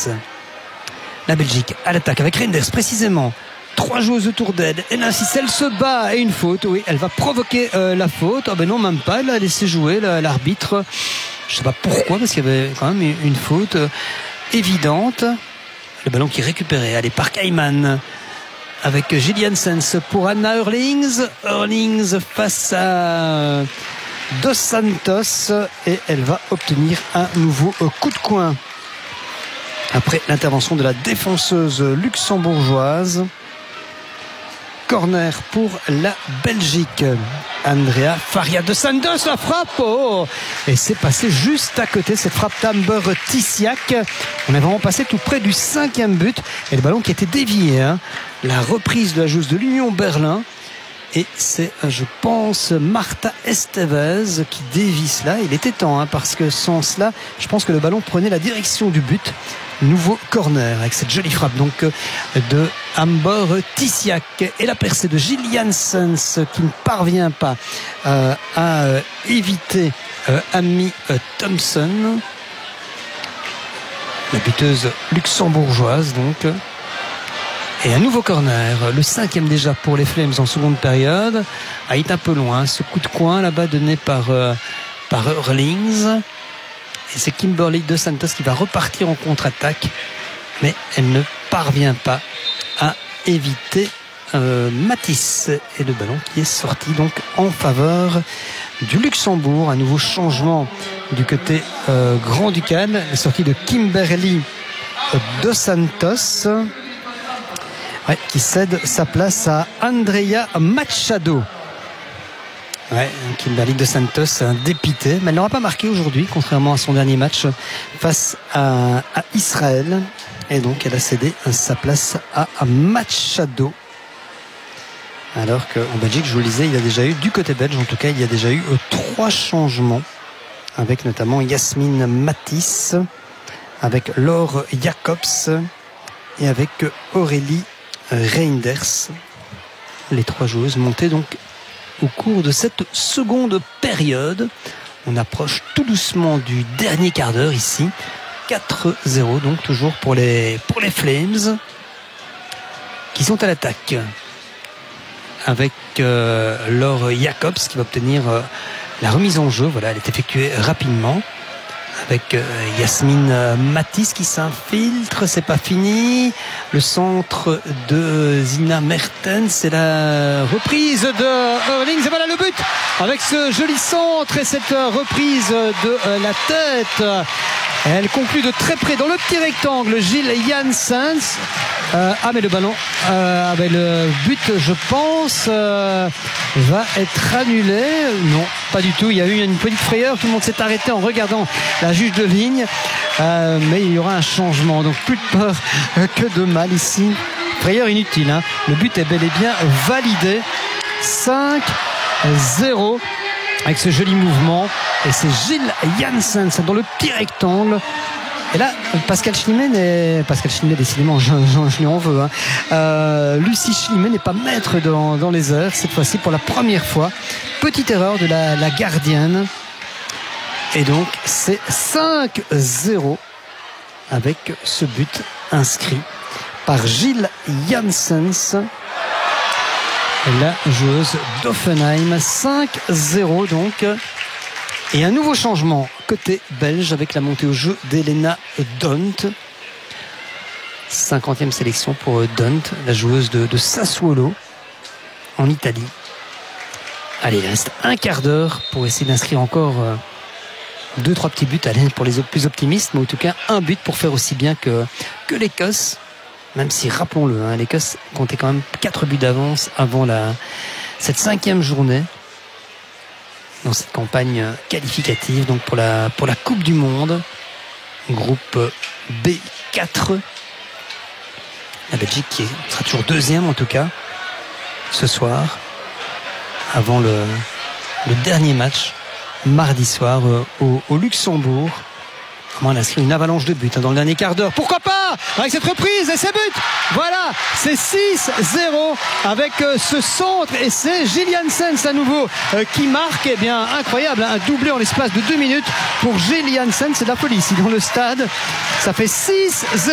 Reinders. La Belgique à l'attaque avec Reinders précisément. 3 joueuses autour d'elle. Et là, si elle se bat et une faute, oui, elle va provoquer la faute. Ah ben non, même pas. Elle a laissé jouer l'arbitre. Je sais pas pourquoi, parce qu'il y avait quand même une faute évidente. Le ballon qui est récupéré. Allez, par Kaiman. Avec Gillian Sens pour Anna Hurlings. Hurlings face à Dos Santos. Et elle va obtenir un nouveau coup de coin. Après l'intervention de la défenseuse luxembourgeoise. Corner pour la Belgique. Andrea Faria Dos Santos, la frappe. Oh, et c'est passé juste à côté, cette frappe d'Amber Tisiak. On est vraiment passé tout près du 5e but. Et le ballon qui a été dévié. La reprise de la joueuse de l'Union Berlin. Et c'est, je pense, Marta Estevez qui dévie cela. Il était temps, parce que sans cela, je pense que le ballon prenait la direction du but. Nouveau corner avec cette jolie frappe donc de Amber Tisiak. Et la percée de Gillian Sens qui ne parvient pas à éviter Amy Thompson. La buteuse luxembourgeoise donc. Et un nouveau corner, le 5e déjà pour les Flames en seconde période. Il est un peu loin, ce coup de coin là-bas donné par Hurlings. Et c'est Kimberly Dos Santos qui va repartir en contre-attaque. Mais elle ne parvient pas à éviter Matisse. Et le ballon qui est sorti donc en faveur du Luxembourg. Un nouveau changement du côté grand-ducal. La sortie de Kimberly Dos Santos. Ouais, qui cède sa place à Andrea Machado. Ouais, Kimberly Dos Santos dépité, mais elle n'aura pas marqué aujourd'hui, contrairement à son dernier match face à Israël. Et donc elle a cédé sa place à Machado. Alors qu'en Belgique, je vous le disais, il y a déjà eu, du côté belge en tout cas, il y a déjà eu 3 changements, avec notamment Yasmine Matisse, avec Laure Jacobs et avec Aurélie Reinders. Les 3 joueuses montées donc au cours de cette seconde période. On approche tout doucement du dernier quart d'heure ici. 4-0 donc toujours pour les Flames qui sont à l'attaque avec Laure Jacobs qui va obtenir la remise en jeu. Voilà, elle est effectuée rapidement avec Yasmine Matisse qui s'infiltre, c'est pas fini. Le centre de Zina Mertens, c'est la reprise de Hurlings et voilà le but avec ce joli centre et cette reprise de la tête. Elle conclut de très près dans le petit rectangle Gilles Janssens. Mais le ballon, le but, je pense, va être annulé. Non, pas du tout. Il y a eu une petite frayeur. Tout le monde s'est arrêté en regardant la juge de ligne. Mais il y aura un changement. Donc plus de peur que de mal ici. Frayeur inutile. Le but est bel et bien validé. 5-0 avec ce joli mouvement. Et c'est Gilles Janssens dans le petit rectangle. Et là, Pascal Schlimet, décidément, je lui en veux. Lucie Schlimet n'est pas maître dans les airs, cette fois-ci pour la première fois. Petite erreur de la gardienne. Et donc, c'est 5-0 avec ce but inscrit par Gilles Janssens, la joueuse d'Offenheim. 5-0 donc. Et un nouveau changement côté belge avec la montée au jeu d'Elena Dont. 50e sélection pour Dont, la joueuse de Sassuolo en Italie. Allez, il reste un quart d'heure pour essayer d'inscrire encore 2-3 petits buts, allez, pour les plus optimistes, mais en tout cas un but pour faire aussi bien que l'Écosse. Même si, rappelons-le, l'Écosse comptait quand même 4 buts d'avance avant cette 5e journée dans cette campagne qualificative donc pour la Coupe du Monde, groupe B4. La Belgique qui sera toujours 2e en tout cas ce soir, avant le dernier match mardi soir au Luxembourg. On a inscrit une avalanche de buts dans le dernier quart d'heure. Pourquoi pas avec cette reprise et ces buts. Voilà, c'est 6-0 avec ce centre et c'est Gilles Janssens à nouveau qui marque. Eh bien, incroyable, un doublé en l'espace de 2 minutes pour Gilles Janssens. C'est de la folie ici dans le stade. Ça fait 6-0.